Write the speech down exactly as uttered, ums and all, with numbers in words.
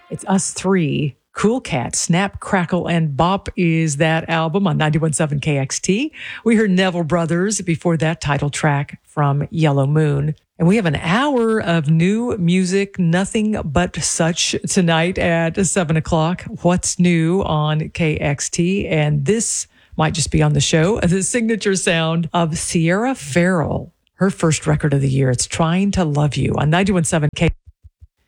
It's Us Three. Cool Cat, Snap, Crackle, and Bop is that album on ninety-one point seven K X T. We heard Neville Brothers before that title track from Yellow Moon. And we have an hour of new music, nothing but such tonight at seven o'clock. What's new on K X T? And this might just be on the show, the signature sound of Sierra Farrell. Her first record of the year. It's Trying to Love You on ninety-one point seven K X T.